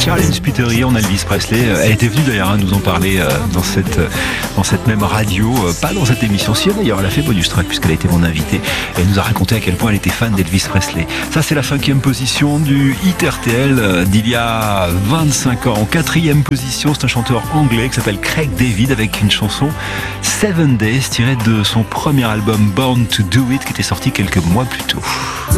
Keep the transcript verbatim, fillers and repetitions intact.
Charlene Spiteri, on a Elvis Presley. Elle était venue d'ailleurs hein, nous en parler euh, dans, cette, dans cette même radio, euh, pas dans cette émission. Si d'ailleurs elle a fait bonus track puisqu'elle a été mon invitée. Et elle nous a raconté à quel point elle était fan d'Elvis Presley. Ça c'est la cinquième position du hit R T L euh, d'il y a vingt-cinq ans. En quatrième position, c'est un chanteur anglais qui s'appelle Craig David avec une chanson Seven Days tirée de son premier album Born to Do It qui était sorti quelques mois plus tôt.